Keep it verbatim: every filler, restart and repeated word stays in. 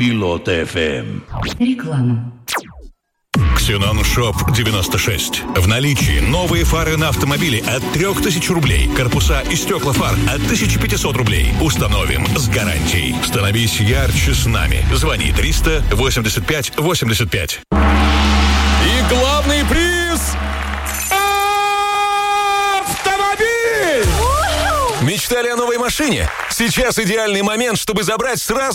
Пилот эф эм. Реклама. Ксенон Шоп девяносто шесть. В наличии новые фары на автомобиле от трех тысяч рублей. Корпуса и стекла фар от тысячи пятисот рублей. Установим с гарантией. Становись ярче с нами. Звони триста восемьдесят пять восемьдесят пять. И главный приз — автомобиль! Мечтали о новой машине? Сейчас идеальный момент, чтобы забрать сразу